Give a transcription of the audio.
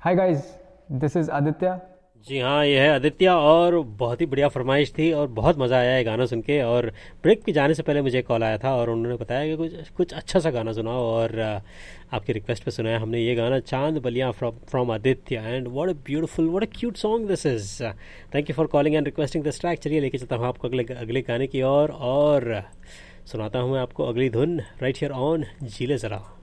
Hi guys, this is Aditya. जी हाँ, ये है आदित्य। और बहुत ही बढ़िया फरमाइश थी और बहुत मज़ा आया ये गाना सुन के। और ब्रेक पे जाने से पहले मुझे कॉल आया था और उन्होंने बताया कि कुछ कुछ अच्छा सा गाना सुनाओ। और आपकी रिक्वेस्ट पे सुनाया हमने ये गाना, चांद Ballia from Aditya. And what a beautiful, what a cute song this is. Thank you for calling and requesting this track. चलिए लेके चलता हूँ आपको अगले अगले गाने की और सुनाता हूँ मैं आपको अगली धुन राइट हियर ऑन जीले ज़रा।